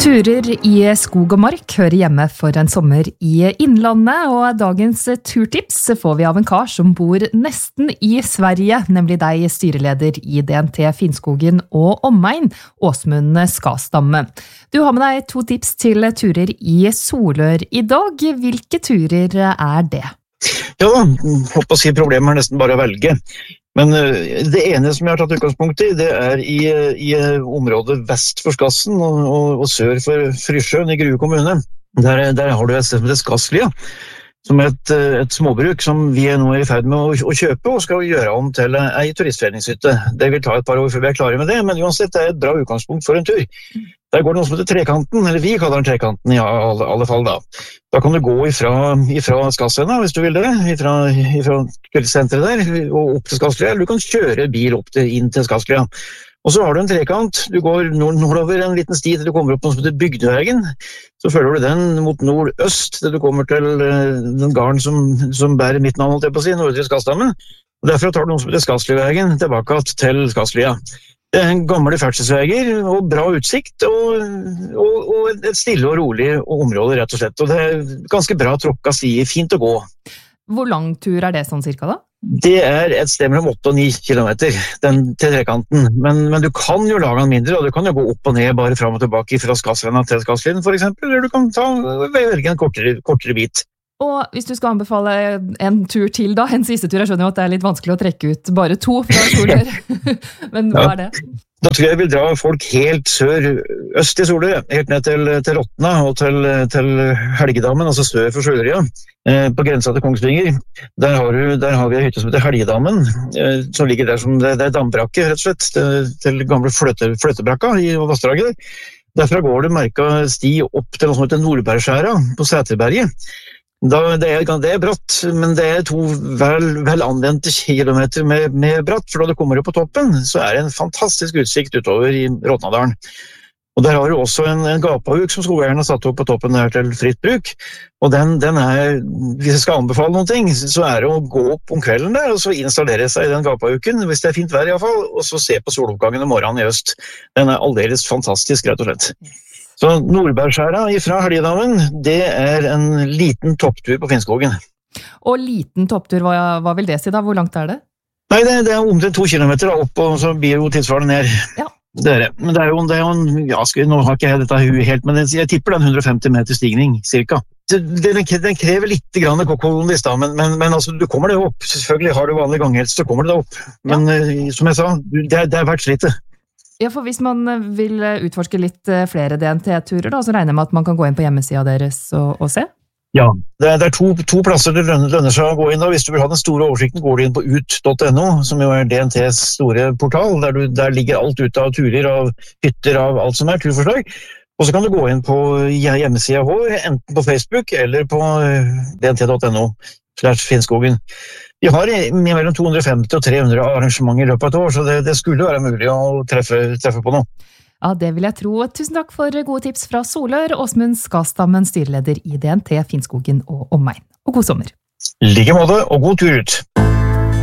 Turer i skog og mark hører hjemme for en sommer i innlandet, og dagens turtips får vi av en kar som bor nesten i Sverige, nemlig deg, styreleder i DNT Finnskogen og omegn, Åsmund Skastamme. Du har med deg 2 tips til turer i Solør i dag. Hvilke turer er det? Ja, håper å si problemet nesten bare å velge. Men det ene som jeg har tatt utgangspunkt i, det er i området vest for Skassen og sør for Frysjøen i Grue kommune. Der har du et sted som heter Skasslia, som er et småbruk som vi nå i ferd med å kjøpe og skal gjøre om til en turistforeningshytte. Det vil ta et par år før vi er klare med det, men uansett det er et bra utgangspunkt for en tur. Der går det noe som heter Trekanten, eller vi kaller den Trekanten i alle fall da. Da kan du gå ifra Skassena, hvis du vil det, ifra turistsenteret der, og opp til Skasslia, eller du kan kjøre bil inn til Skasslia. Og så har du en trekant, du går nordover en liten sti til du kommer opp på noe som heter Bygdøyvegen, så følger du den mot nordøst til du kommer til den garden som bærer mitt navn, holdt jeg på å si, Nordre Skassdammen. Og derfra tar du noe som heter Skassliavegen tilbake til Skasslia. Det er en gamle ferdselsveier og bra utsikt og et stille og rolig område rett og slett. Og det er ganske bra tråkka stier, fint å gå. Hvor lang tur er det sånn cirka da? Det er et sted mellom 8 og 9 kilometer til trekanten, men du kan jo lage den mindre, og du kan jo gå opp og ned bare fram og tilbake fra Skassena til Skasslien for eksempel, eller du kan velge en kortere bit. Og hvis du skal anbefale en tur til da, en siste tur, jeg skjønner jo at det er litt vanskelig å trekke ut bare 2 fra Solør, men hva er det? Da tror jeg vil dra folk helt øst i Solør, helt ned til Rottna og til Helgedammen, altså sør for Søløya, på grensa til Kongsvinger. Der har vi en hytte som heter Helgedammen, som ligger der som det er dambrakke, rett og slett, til gamle fløtebrakka i Vassdraget. Derfra går det merket sti opp til noe som heter Nordbergskjæra på Sæterberget. Det er bratt, men det er 2 vel anvendte kilometer med bratt, for da du kommer opp på toppen, så er det en fantastisk utsikt utover i Rottnadalen. Og der har du også en gapahuk som skogeierne har satt opp på toppen der til fritt bruk, og den er, hvis jeg skal anbefale noen ting, så er det å gå opp om kvelden der, og så installere seg i den gapahuken, hvis det er fint vær i hvert fall, og så se på soloppgangen om morgenen i øst. Den er aldeles fantastisk, rett og slett. Så Nordbergskjæra fra Helgedammen, det er en liten topptur på Finnskogen. Og liten topptur, hva vil det si da? Hvor langt er det? Nei, det er omtrent 2 kilometer opp, og så blir jo tilsvarende ned. Ja. Det er det. Men det er jo en, nå har ikke jeg dette helt, men jeg tipper det er en 150 meter stigning, cirka. Den krever litt grann kokkolonist da, men altså, du kommer det opp. Selvfølgelig har du vanlig ganghelse, så kommer det opp. Men som jeg sa, det er verdt slitet. Ja, for hvis man vil utforske litt flere DNT-turer da, så regner jeg med at man kan gå inn på hjemmesiden deres og se? Ja, det er 2 plasser det lønner seg å gå inn da. Hvis du vil ha den store oversikten, går du inn på ut.no, som jo er DNTs store portal, der ligger alt ut av turer, av hytter, av alt som er turforslag. Og så kan du gå inn på hjemmesiden vår, enten på Facebook eller på dnt.no/Finnskogen. Vi har mellom 250 og 300 arrangementer i løpet av et år, så det skulle være mulig å treffe på noe. Ja, det vil jeg tro. Tusen takk for gode tips fra Solør, Åsmund Skastammen, styreleder i DNT Finnskogen og omegn. Og god sommer. I like måte, og god tur ut!